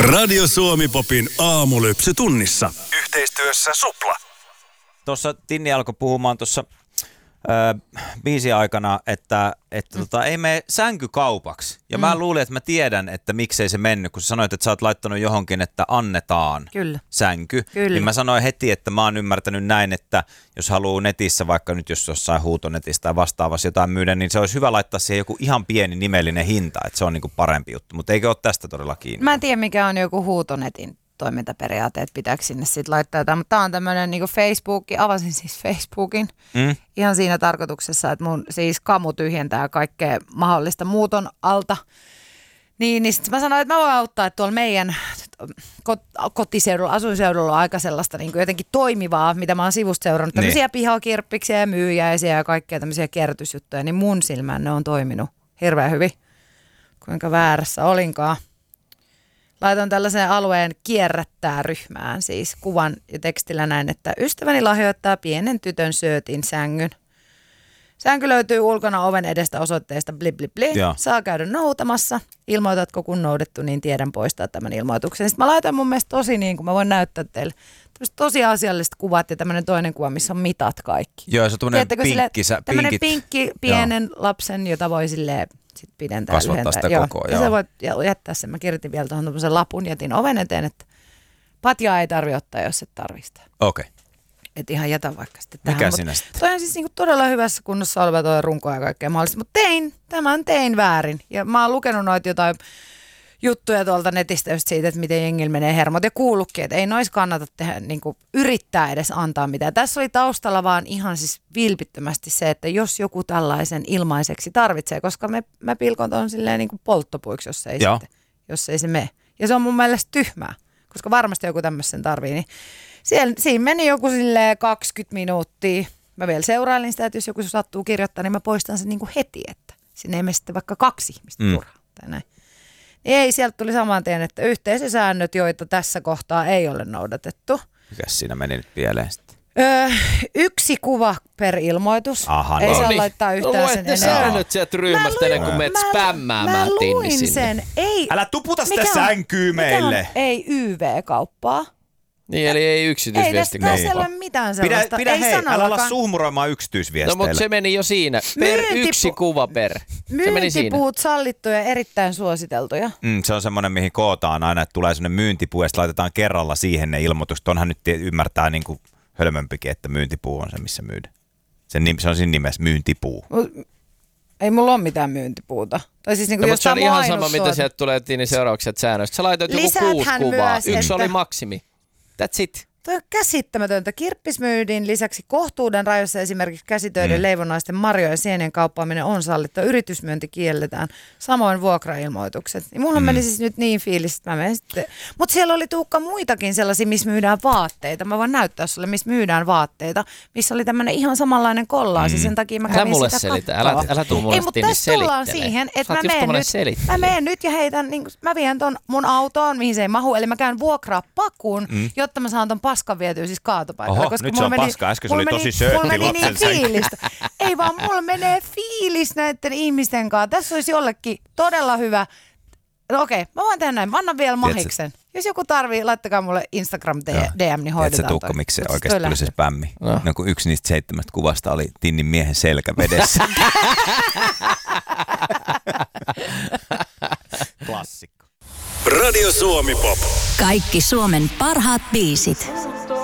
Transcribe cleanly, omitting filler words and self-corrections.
Radio Suomi Popin aamulypsy tunnissa. Yhteistyössä Supla. Tuossa Tinni alkoi puhumaan tuossa biisin aikana, että ei mene sänky kaupaksi. Ja mä luulin, että mä tiedän, että miksei se mennyt, kun sä sanoit, että sä oot laittanut johonkin, että annetaan sänky. Kyllä. Niin mä sanoin heti, että mä oon ymmärtänyt näin, että jos haluaa netissä, vaikka nyt jos jossain huutonetissä tai vastaavassa jotain myydä, niin se olisi hyvä laittaa siihen joku ihan pieni nimellinen hinta, että se on niinku parempi juttu. Mutta eikö ole tästä todella kiinni? Mä en tiedä, mikä on joku huutonetin toimintaperiaate, että pitääkö sinne sitten laittaa jotain, mutta tää on tämmöinen niinku Facebook, avasin siis Facebookin ihan siinä tarkoituksessa, että mun siis kamu tyhjentää kaikkea mahdollista muuton alta. Niin sitten mä sanoin, että mä voin auttaa, että tuolla meidän kotiseudulla, asuinseudulla on aika sellaista niin kuin jotenkin toimivaa, mitä mä oon sivusta seurannut. Tämmöisiä pihakirppiksi ja myyjäisiä ja kaikkea tämmöisiä kierrätysjuttuja, niin mun silmään ne on toiminut hirveän hyvin. Kuinka väärässä olinkaan. Laitoin tällaisen alueen kierrättää ryhmään, siis kuvan ja tekstillä näin, että ystäväni lahjoittaa pienen tytön söötin sängyn. Sänky löytyy ulkona oven edestä osoitteesta bli bli bli. Saa käydä noutamassa. Ilmoitatko kun noudettu, niin tiedän poistaa tämän ilmoituksen. Sitten mä laitan mun mielestä tosi niin kuin mä voin näyttää teille. Tosi asialliset kuvat ja tämmöinen toinen kuva, missä on mitat kaikki. Joo, se on tämmöinen pinkki pienen lapsen, jota voi silleen sit pidentää kasvattaa sitä koko. Ja sä voit jättää sen. Mä kirjoitin vielä tuohon tämmöisen lapun, jätin oven eteen, että patjaa ei tarvitse ottaa, jos et tarvista. Okei. Että ihan jätä vaikka sitten tähän. Mikä sinä sitten? Toi on siis niinku todella hyvässä kunnossa oleva toi runko ja kaikkea mahdollista. Mutta tein väärin. Ja mä oon lukenut noita jotain juttuja tuolta netistä just siitä, että miten jengillä menee hermot. Ja kuullutkin, että ei nois kannata tehdä, niinku, yrittää edes antaa mitään. Tässä oli taustalla vaan ihan siis vilpittömästi se, että jos joku tällaisen ilmaiseksi tarvitsee, koska mä pilkon ton silleen niinku polttopuiksi, jos ei se mene. Ja se on mun mielestä tyhmää, koska varmasti joku tämmöisen tarvii, niin siinä meni joku silleen 20 minuuttia. Mä vielä seurailin sitä, että jos joku sattuu kirjoittaa, niin mä poistan sen niin kuin heti, että sinne ei mene sitten vaikka 2 ihmistä turhaan tai näin. Ei, sieltä tuli saman tien, että yhteisösäännöt, joita tässä kohtaa ei ole noudatettu. Mikäs siinä meni nyt pieleen sitten? 1 kuva per ilmoitus. Aha, ei saa laittaa yhtään sen enää. Säännöt sieltä ryhmästä ennen kuin menet spämmäämään Tinni sinne. Sen. Ei, älä tuputa sitä sänkyä meille. Ei YV-kauppaa. Niin, eli ei yksityisviestikauppaa. Ei siellä ole mitään sellaista. Pidä hei, älä olla suhmuroimaan yksityisviesteillä. No, mutta se meni jo siinä. Yksi kuva per. Se meni siinä. Myyntipuut sallittuja, erittäin suositeltuja. Se on semmoinen, mihin kootaan aina, että tulee semmoinen myyntipuu ja sitten laitetaan kerralla siihen ne ilmoitukset. Onhan nyt ymmärtää niin kuin hölmömpikin, että myyntipuu on se, missä myydään. Se on siinä nimessä myyntipuu. Ei mulla ole mitään myyntipuuta. Tai siis niinku mutta se on ihan sama, mitä sieltä tulee Tinni seuraukset säännöistä. Sä laitoit joku 6 kuvaa. Yksi oli maksimi. That's it. Tuo on käsittämätöntä. Kirppismyydin lisäksi kohtuuden rajoissa esimerkiksi käsitöiden leivonnaisten marjojen ja sienien kauppaaminen on sallittu. Yritysmyynti kielletään. Samoin vuokrailmoitukset. Niin mulla meni siis nyt niin fiilis, että mä menen sitten. Mutta siellä oli Tuukka muitakin sellaisia, missä myydään vaatteita. Mä voin näyttää sulle, missä myydään vaatteita. Missä oli tämmöinen ihan samanlainen kollaasi. Sen takia mä kävin sitä katsoa. Älä tuu mulle Tinni selittelee. Siihen, että mä menen nyt ja heitän, niin mä vien ton mun autoon, mihin se ei mahu. Eli mä käyn vuokraa pakuun, jotta mä saan ton paskan vietyä siis kaatopaikalle. Oho, nyt se on paska. Äsken se oli tosi söötti. Mulla meni niin fiilistä. Ei vaan, mulla menee fiilis näiden ihmisten kanssa. Tässä olisi jollekin todella hyvä. No okei, mä voin tehdä näin. Mä annan vielä mahiksen. Jos joku tarvii, laittakaa mulle Instagram DM, niin hoidetaan. Tiedätkö Tuukka, miksi se oikeasti tuli se spämmi? No kun yksi niistä 7 kuvasta oli Tinnin miehen selkä vedessä. Klassikko. Radio Suomi Pop. Kaikki Suomen parhaat biisit.